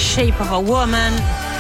Shape of a Woman.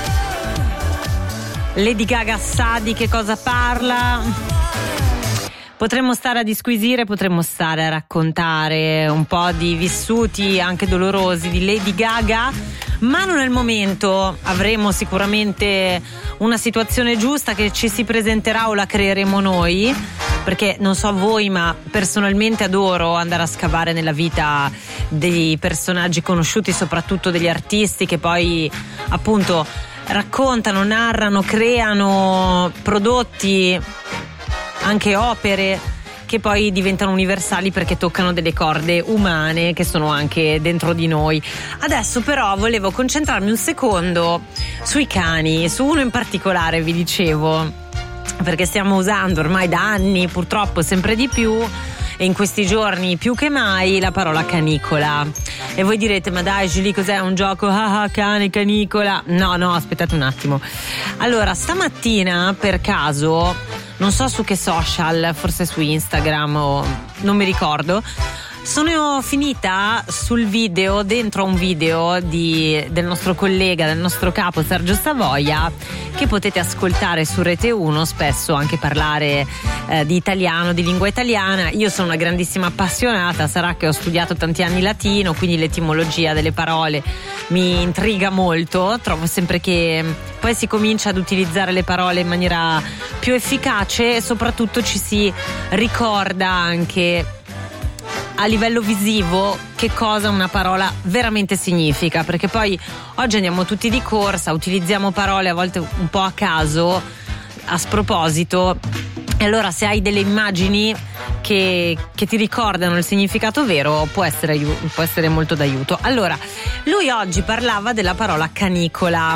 Lady Gaga sa di che cosa parla. Potremmo stare a disquisire, potremmo stare a raccontare un po' di vissuti anche dolorosi di Lady Gaga, ma non è il momento. Avremo sicuramente una situazione giusta che ci si presenterà o la creeremo noi, perché non so voi, ma personalmente adoro andare a scavare nella vita dei personaggi conosciuti, soprattutto degli artisti che poi appunto raccontano, narrano, creano prodotti, anche opere che poi diventano universali perché toccano delle corde umane che sono anche dentro di noi. Adesso però volevo concentrarmi un secondo sui cani, su uno in particolare, vi dicevo, perché stiamo usando ormai da anni, purtroppo sempre di più, e in questi giorni più che mai, la parola canicola. E voi direte, ma dai Julie, cos'è, un gioco? Ah, cane, canicola. No, aspettate un attimo. Allora, stamattina per caso, non so su che social, forse su Instagram o non mi ricordo, sono finita sul video, dentro un video del nostro collega, del nostro capo Sergio Savoia, che potete ascoltare su Rete 1, spesso anche parlare di italiano, di lingua italiana. Io sono una grandissima appassionata, sarà che ho studiato tanti anni latino, quindi l'etimologia delle parole mi intriga molto. Trovo sempre che poi si comincia ad utilizzare le parole in maniera più efficace e soprattutto ci si ricorda anche a livello visivo che cosa una parola veramente significa, perché poi oggi andiamo tutti di corsa, utilizziamo parole a volte un po' a caso, a sproposito, e allora se hai delle immagini che ti ricordano il significato vero può essere molto d'aiuto. Allora, lui oggi parlava della parola canicola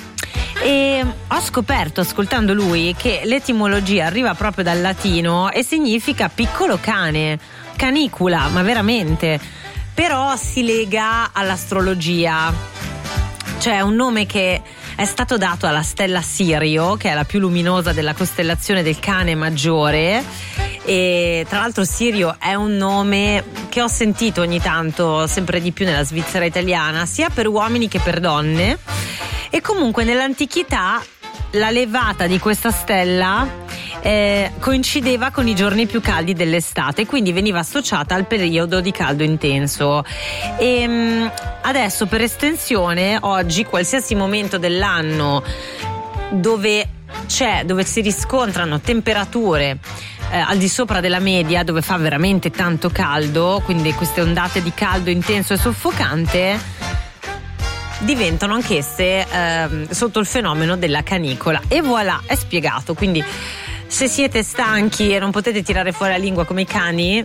e ho scoperto, ascoltando lui, che l'etimologia arriva proprio dal latino e significa piccolo cane, canicula, ma veramente, però si lega all'astrologia. Cioè un nome che è stato dato alla stella Sirio, che è la più luminosa della costellazione del Cane Maggiore, e tra l'altro Sirio è un nome che ho sentito ogni tanto sempre di più nella Svizzera italiana, sia per uomini che per donne. E comunque nell'antichità la levata di questa stella coincideva con i giorni più caldi dell'estate, quindi veniva associata al periodo di caldo intenso. E adesso per estensione oggi qualsiasi momento dell'anno dove si riscontrano temperature al di sopra della media, dove fa veramente tanto caldo, quindi queste ondate di caldo intenso e soffocante diventano anch'esse sotto il fenomeno della canicola. E voilà, è spiegato. Quindi se siete stanchi e non potete tirare fuori la lingua come i cani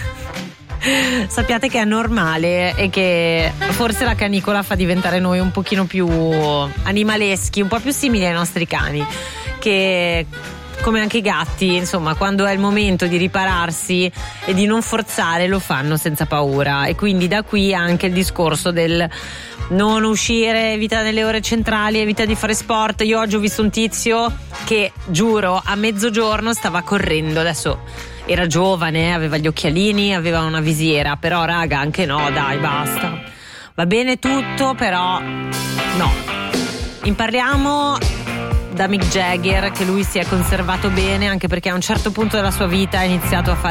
sappiate che è normale e che forse la canicola fa diventare noi un pochino più animaleschi, un po' più simili ai nostri cani, che come anche i gatti, insomma, quando è il momento di ripararsi e di non forzare lo fanno senza paura. E quindi da qui anche il discorso del non uscire, evita nelle ore centrali, evita di fare sport. Io oggi ho visto un tizio che, giuro, a mezzogiorno stava correndo. Adesso era giovane, aveva gli occhialini, aveva una visiera, però raga, anche no, dai, basta. Va bene tutto, però no. Impariamo da Mick Jagger che lui si è conservato bene, anche perché a un certo punto della sua vita ha iniziato a fare